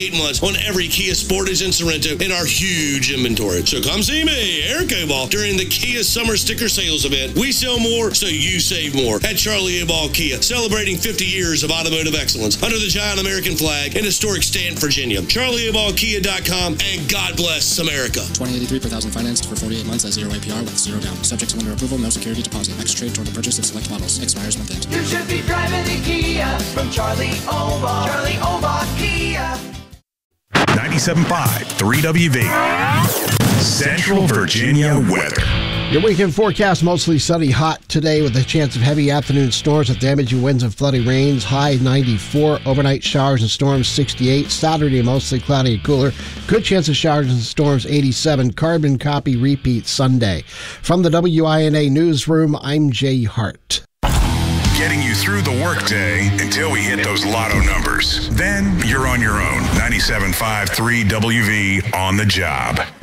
8 months on every Kia Sportage and Sorento in our huge inventory. So come see me, Eric Aball, during the Kia Summer Sticker Sales event. We sell more, so you save more at Charlie Aball Kia, celebrating 50 years of automotive excellence under the giant American flag in historic Stanton, Virginia. CharlieAballKia.com, and God bless America. $20.83 per thousand financed for 48 months at 0 APR with 0 down. Subject to lender approval, no security deposit. Next trade toward the purchase of select models. Expires month end. You should be driving the Kia from Charlie Oball. Charlie Oball Kia. 97.5 3WV. Central Virginia weather. Your weekend forecast, mostly sunny, hot today with a chance of heavy afternoon storms with damaging winds and flooding rains. High 94. Overnight showers and storms 68. Saturday, mostly cloudy and cooler. Good chance of showers and storms 87. Carbon copy repeat Sunday. From the WINA Newsroom, I'm Jay Hart. Getting you through the workday until we hit those lotto numbers. Then you're on your own. 97.5 3WV on the job.